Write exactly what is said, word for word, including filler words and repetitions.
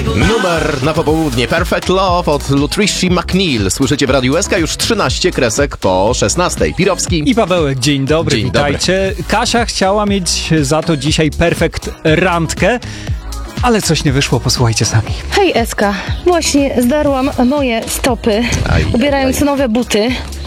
Numer na popołudnie. Perfect Love od Lutricia McNeil. Słyszycie w Radiu S K już trzynaście kresek po szesnastej. Pirowski i Pawełek. Dzień dobry, Dzień witajcie. Dobry. Kasia chciała mieć za to dzisiaj perfekt randkę, ale coś nie wyszło, posłuchajcie sami. Hej Eska, właśnie zdarłam moje stopy, Aj, ubierając aj, aj. nowe buty.